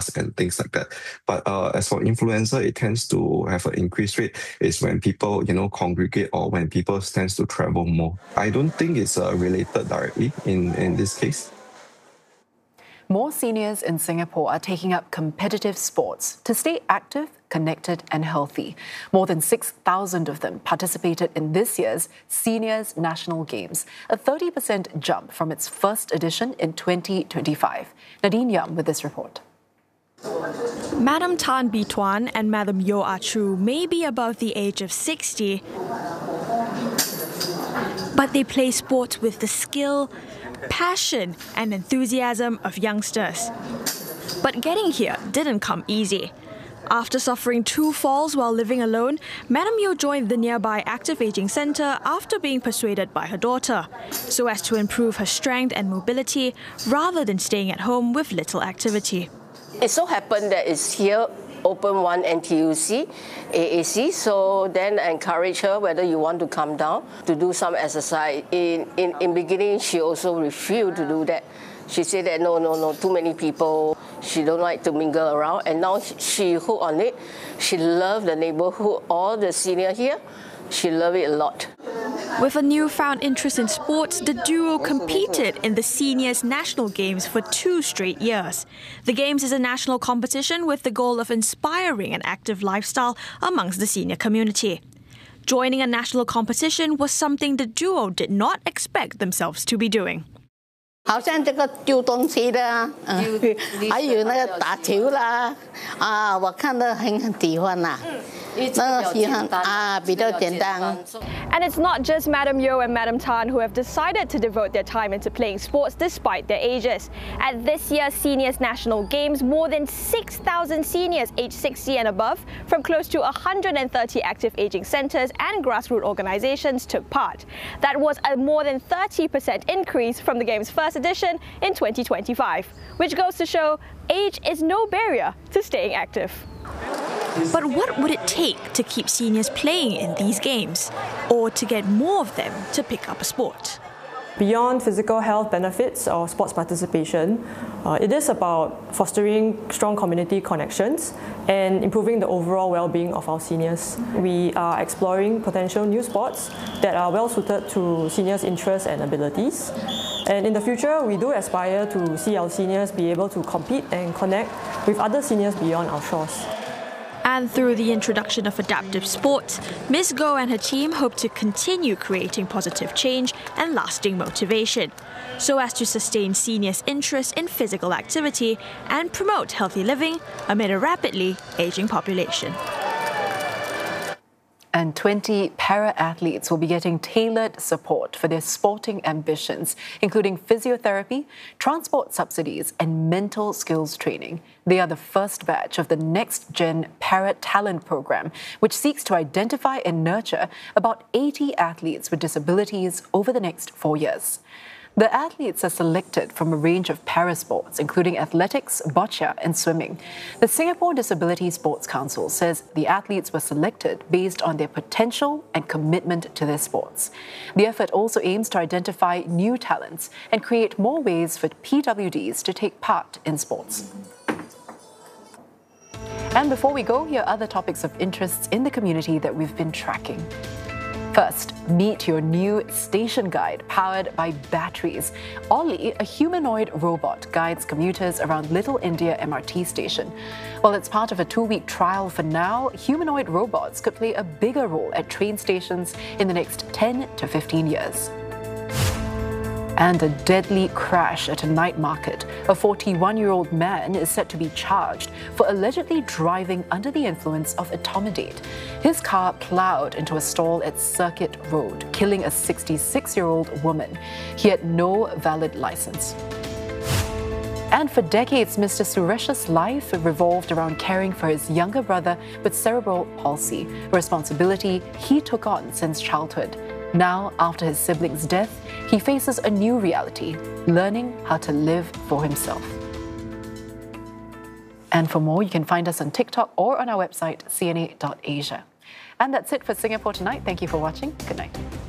mosque and things like that. But as for influencer, it tends to have an increased rate is when people, congregate or when people tends to travel more. I don't think it's related directly in this case. More seniors in Singapore are taking up competitive sports to stay active, connected and healthy. More than 6,000 of them participated in this year's Seniors National Games, a 30% jump from its first edition in 2025. Nadine Yam with this report. Madam Tan Bee Tuan and Madam Yeo Ah Chu may be above the age of 60, but they play sports with the skill, passion and enthusiasm of youngsters. But getting here didn't come easy. After suffering 2 falls while living alone, Madam Yeo joined the nearby Active Ageing Centre after being persuaded by her daughter, so as to improve her strength and mobility rather than staying at home with little activity. It so happened that it's here, open one NTUC, AAC, so then I encourage her whether you want to come down to do some exercise. In beginning, she also refused to do that. She said that no, too many people, she don't like to mingle around, and now she hooked on it. She loved the neighborhood, all the senior here, she loved it a lot. With a newfound interest in sports, the duo competed in the Seniors National Games for 2 straight years. The Games is a national competition with the goal of inspiring an active lifestyle amongst the senior community. Joining a national competition was something the duo did not expect themselves to be doing. 好像这个丢东西的，还有那个打球啦，我看得很喜欢呐。那个喜欢比较简单。 And it's not just Madam Yeo and Madam Tan who have decided to devote their time into playing sports despite their ages. At this year's Seniors National Games, more than 6,000 seniors aged 60 and above from close to 130 active aging centres and grassroots organisations took part. That was a more than 30% increase from the Games' first edition in 2025, which goes to show age is no barrier to staying active. But what would it take to keep seniors playing in these games, or to get more of them to pick up a sport? Beyond physical health benefits or sports participation, it is about fostering strong community connections and improving the overall well-being of our seniors. We are exploring potential new sports that are well suited to seniors' interests and abilities. And in the future, we do aspire to see our seniors be able to compete and connect with other seniors beyond our shores. And through the introduction of adaptive sports, Ms. Goh and her team hope to continue creating positive change and lasting motivation, so as to sustain seniors' interest in physical activity and promote healthy living amid a rapidly aging population. And 20 para-athletes will be getting tailored support for their sporting ambitions, including physiotherapy, transport subsidies and mental skills training. They are the first batch of the Next Gen Para-Talent Program, which seeks to identify and nurture about 80 athletes with disabilities over the next 4 years. The athletes are selected from a range of para-sports, including athletics, boccia and swimming. The Singapore Disability Sports Council says the athletes were selected based on their potential and commitment to their sports. The effort also aims to identify new talents and create more ways for PWDs to take part in sports. And before we go, here are other topics of interest in the community that we've been tracking. First, meet your new station guide powered by batteries. Ollie, a humanoid robot, guides commuters around Little India MRT station. While it's part of a 2-week trial for now, humanoid robots could play a bigger role at train stations in the next 10 to 15 years. And a deadly crash at a night market. A 41-year-old man is set to be charged for allegedly driving under the influence of etomidate. His car ploughed into a stall at Circuit Road, killing a 66-year-old woman. He had no valid license. And for decades, Mr. Suresh's life revolved around caring for his younger brother with cerebral palsy, a responsibility he took on since childhood. Now, after his sibling's death, he faces a new reality, learning how to live for himself. And for more, you can find us on TikTok or on our website, cna.asia. And that's it for Singapore Tonight. Thank you for watching. Good night.